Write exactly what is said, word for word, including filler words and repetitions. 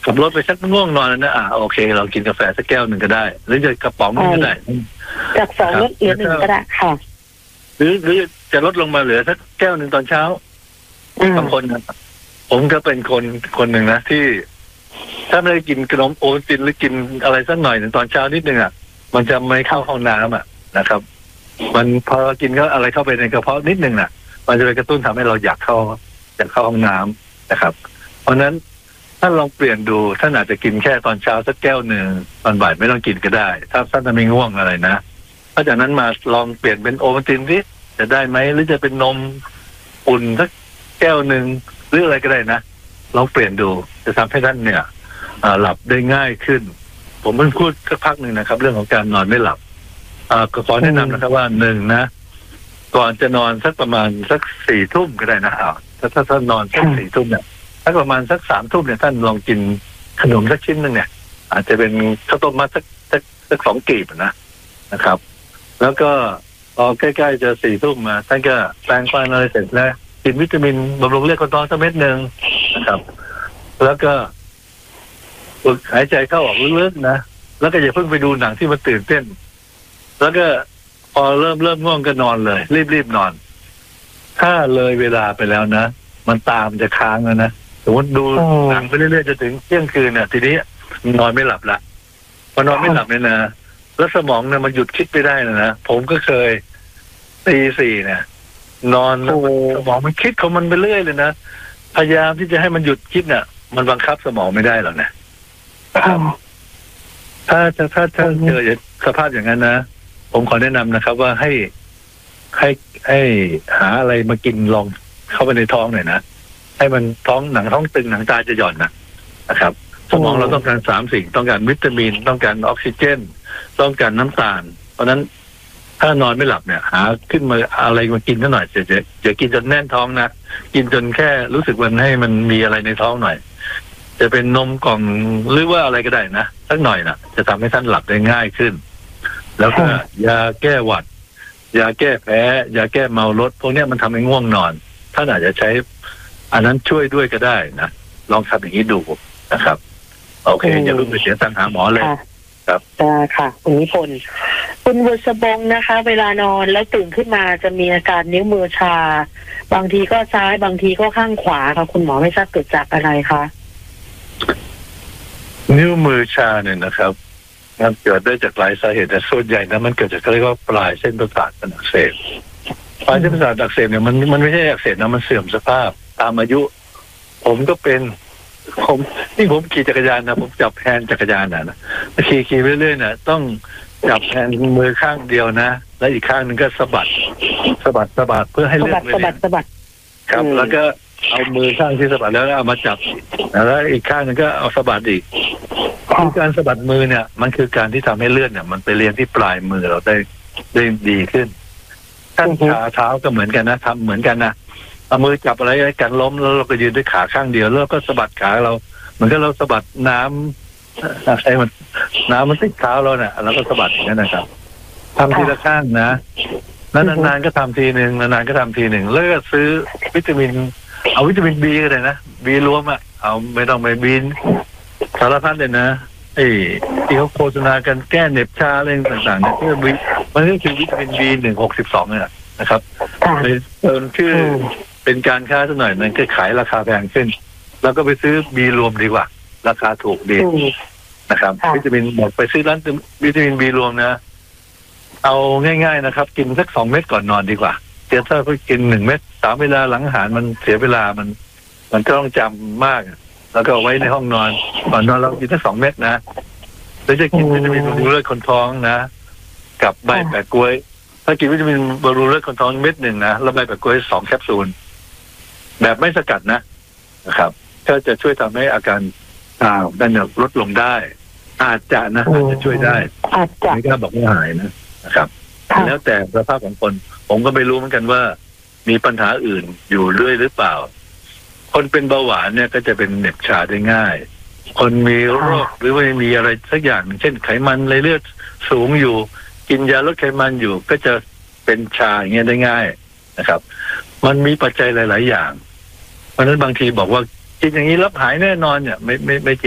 ขับรถไปสักง่วงนอนนะอ่าโอเคเรากินกาแฟสักแก้วหนึ่งก็ได้หรือจะกระป๋องนึงก็ได้จากสองลดเหลือหนึ่งก็ได้ค่ะหรือหรือจะลดลงมาเหลือสักแก้วหนึ่งตอนเช้าบางคนนะผมก็เป็นคนคนหนึ่งนะที่ถ้าไม่ได้กินขนมโอวัลตินหรือกินอะไรสักหน่อยหนึ่งตอนเช้านิดนึงอ่ะมันจะไม่เข้าห้องน้ำอ่ะนะครับมันพอกินก็อะไรเข้าไปในกระเพาะนิดนึงน่ะมันจะไปกระตุ้นทำให้เราอยากเข้าอยากเข้าห้องน้ำนะครับเพราะฉะนั้นถ้าลองเปลี่ยนดูท่านอาจจะกินแค่ตอนเช้าสักแก้วหนึ่งตอนบ่ายไม่ต้องกินก็ได้ถ้าท่านไม่ง่วงอะไรนะเพราะจากนั้นมาลองเปลี่ยนเป็นโอวัลตินสิจะได้ไหมหรือจะเป็นนมอุ่นสักแก้วหนึ่งหรืออะไรก็ได้นะลองเปลี่ยนดูจะทำให้ท่านเนี่ยหลับได้ง่ายขึ้นผมเพิ่งพูดสักพักหนึ่งนะครับเรื่องของการนอนไม่หลับก็ขอแนะนำนะครับว่าหนึ่งนะก่อนจะนอนสักประมาณสักสี่ทุ่มก็ได้นะอ้าวถ้าถ้าท่านนอนสักสี่ทุ่มเนี่ยสักประมาณสักสามทุ่มเนี่ยท่านลองกินขนมสักชิ้นหนึ่งเนี่ยอาจจะเป็นข้าวต้มมัดสักสักสักสองกีบนะนะครับแล้วก็พอใกล้ๆจะสี่ทุ่มมาท่านก็แปรงฟันอะไรเสร็จแล้วกินวิตามินบำรุงเลือดคนท้องสักเม็ดหนึ่งนะครับแล้วก็ฝึกหายใจเข้าออกลึกๆนะแล้วก็อย่าเพิ่งไปดูหนังที่มันตื่นเต้นแล้วก็พอเริ่มเริ่มง่วงก็นอนเลยรีบๆนอนถ้าเลยเวลาไปแล้วนะมันตามจะค้างแล้วนะสมมติดูหนังไปเรื่อยๆจะถึงเที่ยงคืนเนี่ยทีนี้นอนไม่หลับละพอนอนไม่หลับเนี่ยนะแล้วสมองเนี่ยมันหยุดคิดไม่ได้นะนะผมก็เคยตีสี่เนี่ยนอนแล้วสมองมันคิดของมันไปเรื่อยเลยนะพยายามที่จะให้มันหยุดคิดเนี่ยมันบังคับสมองไม่ได้หรอกนะถ้าถ้าถ้าถ้าเจอสภาพอย่างนั้นนะผมขอแนะนำนะครับว่าให้ให้ให้หาอะไรมากินลองเข้าไปในท้องหน่อยนะให้มันท้องหนังท้องตึงหนังตาจะหย่อนนะนะครับสมองเราต้องการสามสิ่งต้องการวิตามินต้องการออกซิเจนต้องการน้ำตาลเพราะนั้นถ้านอนไม่หลับเนี่ยหาขึ้นมาอะไรมากินสักหน่อยจะจะจะกินจนแน่นท้องนะกินจนแค่รู้สึกวันให้มันมีอะไรในท้องหน่อยจะเป็นนมกล่องหรือว่าอะไรก็ได้นะสักหน่อยนะจะทำให้ท่านหลับได้ง่ายขึ้นแล้วก็ยาแก้หวัดยาแก้แพ้ยาแก้เมารถพวกนี้มันทำให้ง่วงนอนท่านอาจจะใช้อันนั้นช่วยด้วยก็ได้นะลองทำอย่างนี้ดูนะครับโอเคอย่าลืมไปเสียตังค์หาหมอเลยครับได้ค่ะคุณนิพนธ์คุณบุษบงนะคะเวลานอนแล้วตื่นขึ้นมาจะมีอาการนิ้วมือชาบางทีก็ซ้ายบางทีก็ข้างขวาค่ะคุณหมอไม่ทราบเกิดจากอะไรคะนิ้วมือชาเนี่ยนะครับมันเกิดได้จากหลายสาเหตุแต่ส่วนใหญ่นะมันเกิดจากเขาเรียกว่าปลายเส้นประสาทอักเสบปลายเส้นประสาทอักเสบเนี่ยมันมันไม่ใช่อักเสบนะมันเสื่อมสภาพตามอายุผมก็เป็นผมนี่ผมขี่จักรยานนะผมจับแฮนด์จักรยานนะนะขี่ขี่ไปเรื่อยๆนะต้องจับแฮนด์มือข้างเดียวนะแล้วอีกข้างหนึ่งก็สะบัดสะบัดสะบัดเพื่อให้เลือดไปเนี่ยสะบัดครับแล้วก็เอามือข้างที่สะบัดแล้วเอามาจับแล้วอีกข้างนึงก็เอาสะบัดอีกการสะบัดมือเนี่ยมันคือการที่ทำให้เลือดเนี่ยมันไปเลี้ยงที่ปลายมือเราได้ได้ดีขึ้นท่านขาเท้าก็เหมือนกันนะทำเหมือนกันนะเอามือจับอะไรกันล้มแล้วเราก็ยืนด้วยขาข้างเดียวแล้วก็สะบัดขาเราเหมือนกับเราสะบัดน้ำอะไรมันน้ำมันติดเท้าเราเนี่ยแล้วก็สะบัดอย่างนั้นนะครับทำทีละข้างนะแล้วนานๆก็ทำทีหนึ่งนานๆก็ทำทีหนึ่งแล้วก็ซื้อวิตามินเอาวิตามินบีก็ได้นะบีรวมอ่ะเอาไม่ต้องไปบีนสารพัดเลยนะไอ้ที่เขาโฆษณากันแก้เหน็บชาอะไรต่างๆเนี่ยก็มันก็คือวิตามินบีหนึ่งหกสิบสองเนี่ยนะครับเลยเติมชื่อเป็นการค้าสักหน่อยมันก็ขายราคาแพงขึ้นแล้วก็ไปซื้อบีรวมดีกว่าราคาถูกดีนะครับวิตามินบอกไปซื้อร้านวิตามินบีรวมนะเอาง่ายๆนะครับกินสักสองเม็ดก่อนนอนดีกว่าเดี๋ยวถ้าไปกินหนึ่งเม็ดสามเวลาหลังอาหารมันเสียเวลามันมันก็ต้องจำมากแล้วก็เอาไว้ในห้องนอนก่อนนอนเรากินสักสองเม็ดนะแล้วจะกินวิตามินบำรุงเลือดคนท้องนะกับใบแปะกล้วยถ้ากินวิตามินบำรุงเลือดคนท้องเม็ดหนึ่งนะแล้วใบแปะกล้วยสองแคปซูลแบบไม่สกัดนะนะครับก็จะช่วยทำให้อาการอ่าดันเนี่ยลดลงได้อาจจะนะอาจจะช่วยได้อาจจะไม่กล้าบอกว่าหายนะนะครับแล้วแต่สภาพของคนผมก็ไม่รู้เหมือนกันว่ามีปัญหาอื่นอยู่เรื่อยหรือเปล่าคนเป็นเบาหวานเนี่ยก็จะเป็นเหน็บชาได้ง่ายคนมีโรคหรือว่ามีอะไรสักอย่างเช่นไขมันในเลือดสูงอยู่กินยาลดไขมันอยู่ก็จะเป็นชาอย่างเงี้ยได้ง่ายนะครับมันมีปัจจัยหลายๆอย่างเพราะฉะนั้นบางทีบอกว่ากินอย่างนี้แล้วหายแน่นอนเนี่ยไม่ไม่ไม่